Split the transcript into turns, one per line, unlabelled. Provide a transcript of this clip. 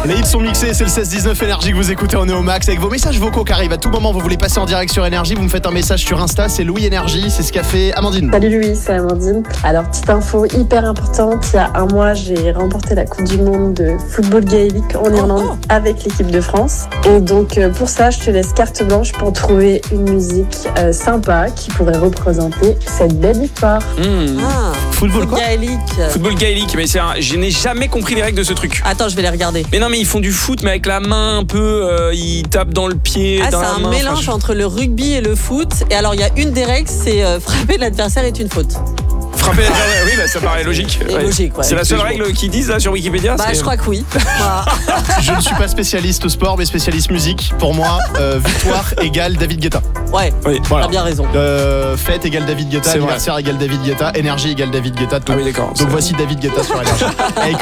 Les hits sont mixés, c'est le 16-19 Énergie que vous écoutez, on est au max avec vos messages vocaux qui arrivent à tout moment. Vous voulez passer en direct sur Énergie, vous me faites un message sur Insta, c'est Louis Énergie, c'est ce qu'a fait Amandine.
Salut Louis, c'est Amandine. Alors, petite info hyper importante, il y a un mois, j'ai remporté la Coupe du Monde de football gaélique en Irlande avec l'équipe de France. Et donc, pour ça, je te laisse carte blanche pour trouver une musique sympa qui pourrait représenter cette belle victoire.
Football quoi ?
Gaélique.
Football gaélique, mais je n'ai jamais compris les règles de ce truc.
Attends, je vais les regarder.
Mais non, mais ils font du foot, mais avec la main un peu, ils tapent dans le pied, dans la main.
C'est un mélange entre le rugby et le foot. Et alors, il y a une des règles, c'est frapper l'adversaire est une faute.
Frapper l'adversaire, oui, bah, ça paraît logique.
Logique, ouais.
C'est la seule règle qu'ils disent là sur Wikipédia.
Je crois que oui. Voilà.
Je ne suis pas spécialiste sport, mais spécialiste musique. Pour moi, victoire égale David Guetta.
Ouais,
Oui,
voilà.
t'as bien raison.
Fête égale David Guetta,
C'est
anniversaire égale David Guetta, énergie égale David Guetta, tout.
Ah oui, d'accord.
Donc voici David Guetta sur Énergie. Avec